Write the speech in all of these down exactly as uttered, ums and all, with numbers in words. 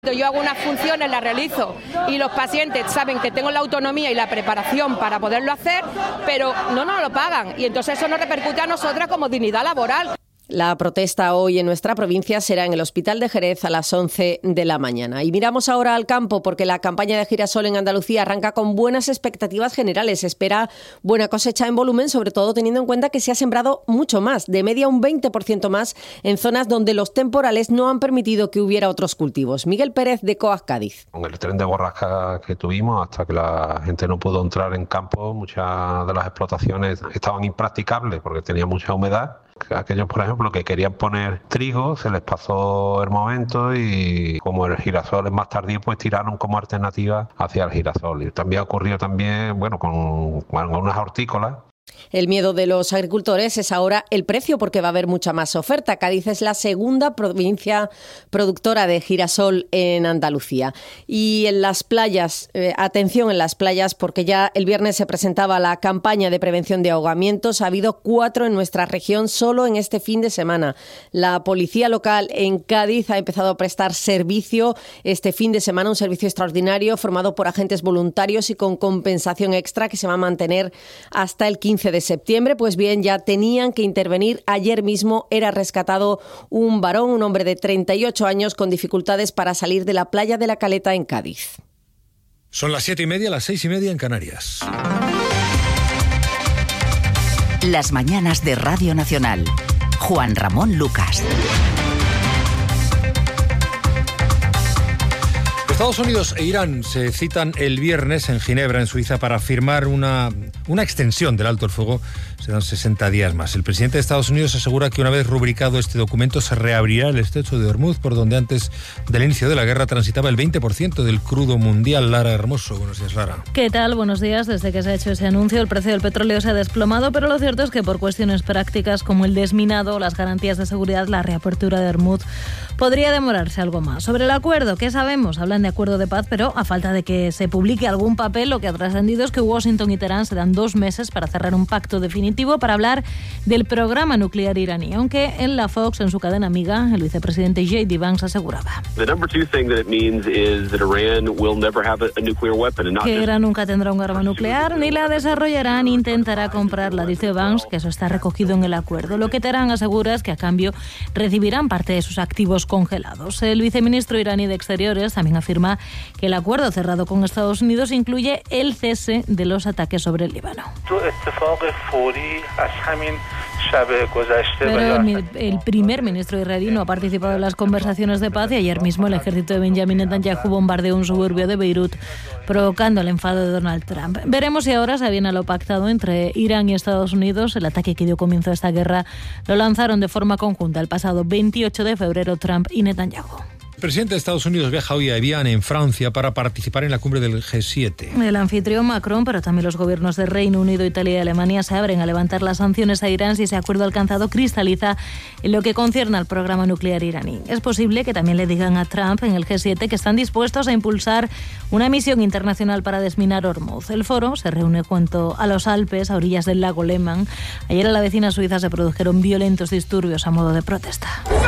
Yo hago unas funciones, las realizo y los pacientes saben que tengo la autonomía y la preparación para poderlo hacer, pero no nos lo pagan y entonces eso nos repercute a nosotras como dignidad laboral. La protesta hoy en nuestra provincia será en el Hospital de Jerez a las once de la mañana. Y miramos ahora al campo porque la campaña de girasol en Andalucía arranca con buenas expectativas generales. Se espera buena cosecha en volumen, sobre todo teniendo en cuenta que se ha sembrado mucho más, de media un veinte por ciento más en zonas donde los temporales no han permitido que hubiera otros cultivos. Miguel Pérez, de Coag Cádiz. Con el tren de borrasca que tuvimos, hasta que la gente no pudo entrar en campo, muchas de las explotaciones estaban impracticables porque tenía mucha humedad. Aquellos, por ejemplo, que querían poner trigo, se les pasó el momento y como el girasol es más tardío, pues tiraron como alternativa hacia el girasol. Y también ocurrió también, bueno, con, con algunas hortícolas. El miedo de los agricultores es ahora el precio, porque va a haber mucha más oferta. Cádiz es la segunda provincia productora de girasol en Andalucía. Y en las playas, eh, atención en las playas, porque ya el viernes se presentaba la campaña de prevención de ahogamientos. Ha habido cuatro en nuestra región solo en este fin de semana. La policía local en Cádiz ha empezado a prestar servicio este fin de semana, un servicio extraordinario formado por agentes voluntarios y con compensación extra que se va a mantener hasta el quince de septiembre. Pues bien, ya tenían que intervenir. Ayer mismo era rescatado un varón, un hombre de treinta y ocho años con dificultades para salir de la playa de la Caleta en Cádiz. Son las siete y media, las seis y media en Canarias. Las mañanas de Radio Nacional. Juan Ramón Lucas. Estados Unidos e Irán se citan el viernes en Ginebra, en Suiza, para firmar una, una extensión del alto el fuego. Serán sesenta días más. El presidente de Estados Unidos asegura que una vez rubricado este documento se reabrirá el estrecho de Hormuz, por donde antes del inicio de la guerra transitaba el veinte por ciento del crudo mundial. Lara Hermoso. Buenos días, Lara. ¿Qué tal? Buenos días. Desde que se ha hecho ese anuncio, el precio del petróleo se ha desplomado, pero lo cierto es que por cuestiones prácticas como el desminado o las garantías de seguridad, la reapertura de Hormuz podría demorarse algo más. Sobre el acuerdo, ¿qué sabemos? Hablan de acuerdo de paz, pero a falta de que se publique algún papel, lo que ha trascendido es que Washington y Teherán se dan dos meses para cerrar un pacto definitivo para hablar del programa nuclear iraní, aunque en la Fox, en su cadena amiga, el vicepresidente J D Vance aseguraba que Irán nunca tendrá un arma nuclear ni la desarrollará ni intentará comprarla. Dice Vance que eso está recogido en el acuerdo. Lo que Teherán asegura es que a cambio recibirán parte de sus activos congelados. El viceministro iraní de Exteriores también afirma que el acuerdo cerrado con Estados Unidos incluye el cese de los ataques sobre el Líbano. Pero el, el primer ministro israelí no ha participado en las conversaciones de paz y ayer mismo el ejército de Benjamin Netanyahu bombardeó un suburbio de Beirut, provocando el enfado de Donald Trump. Veremos si ahora se aviene a lo pactado entre Irán y Estados Unidos. El ataque que dio comienzo a esta guerra lo lanzaron de forma conjunta el pasado veintiocho de febrero Trump y Netanyahu. El presidente de Estados Unidos viaja hoy a Evian, en Francia, para participar en la cumbre del G siete. El anfitrión Macron, pero también los gobiernos de Reino Unido, Italia y Alemania se abren a levantar las sanciones a Irán si ese acuerdo alcanzado cristaliza en lo que concierne al programa nuclear iraní. Es posible que también le digan a Trump en el G siete que están dispuestos a impulsar una misión internacional para desminar Hormuz. El foro se reúne junto a los Alpes, a orillas del lago Lehmann. Ayer en la vecina Suiza se produjeron violentos disturbios a modo de protesta.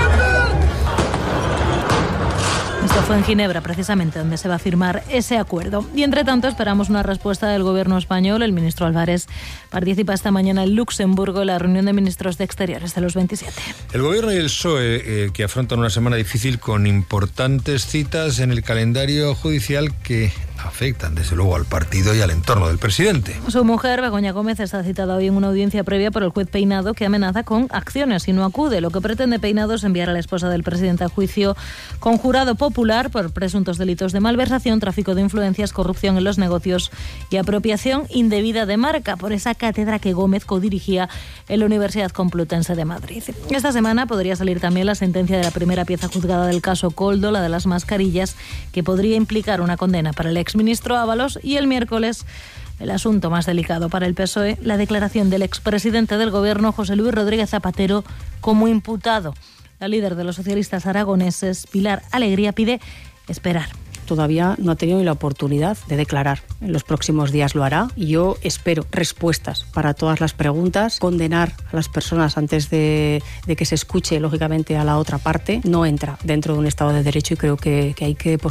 Esto fue en Ginebra, precisamente, donde se va a firmar ese acuerdo. Y, entre tanto, esperamos una respuesta del gobierno español. El ministro Álvarez participa esta mañana en Luxemburgo en la reunión de ministros de Exteriores de los veintisiete. El gobierno y el P S O E, eh, que afrontan una semana difícil con importantes citas en el calendario judicial que afectan, desde luego, al partido y al entorno del presidente. Su mujer, Begoña Gómez, está citada hoy en una audiencia previa por el juez Peinado, que amenaza con acciones si no acude. Lo que pretende Peinado es enviar a la esposa del presidente a juicio con jurado popular por presuntos delitos de malversación, tráfico de influencias, corrupción en los negocios y apropiación indebida de marca, por esa cátedra que Gómez codirigía en la Universidad Complutense de Madrid. Esta semana podría salir también la sentencia de la primera pieza juzgada del caso Koldo, la de las mascarillas, que podría implicar una condena para el exministro Ábalos, y el miércoles el asunto más delicado para el P S O E, la declaración del expresidente del Gobierno, José Luis Rodríguez Zapatero, como imputado. La líder de los socialistas aragoneses, Pilar Alegría, pide esperar. Todavía no ha tenido ni la oportunidad de declarar. En los próximos días lo hará y yo espero respuestas para todas las preguntas. Condenar a las personas antes de, de que se escuche, lógicamente, a la otra parte no entra dentro de un Estado de Derecho y creo que, que hay que